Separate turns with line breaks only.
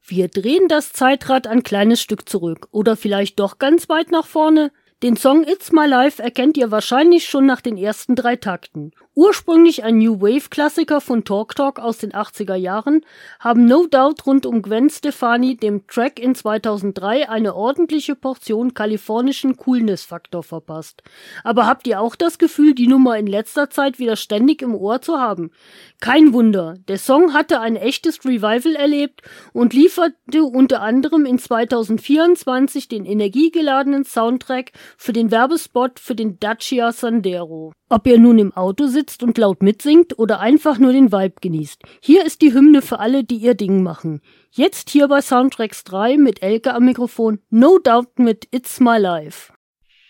Wir drehen das Zeitrad ein kleines Stück zurück oder vielleicht doch ganz weit nach vorne. Den Song It's My Life erkennt ihr wahrscheinlich schon nach den ersten 3 Takten. Ursprünglich ein New Wave-Klassiker von Talk Talk aus den 80er Jahren, haben No Doubt rund um Gwen Stefani dem Track in 2003 eine ordentliche Portion kalifornischen Coolness-Faktor verpasst. Aber habt ihr auch das Gefühl, die Nummer in letzter Zeit wieder ständig im Ohr zu haben? Kein Wunder, der Song hatte ein echtes Revival erlebt und lieferte unter anderem in 2024 den energiegeladenen Soundtrack für den Werbespot für den Dacia Sandero. Ob ihr nun im Auto sitzt und laut mitsingt oder einfach nur den Vibe genießt, hier ist die Hymne für alle, die ihr Ding machen. Jetzt hier bei Soundtracks 3 mit Elke am Mikrofon, No Doubt mit It's My Life.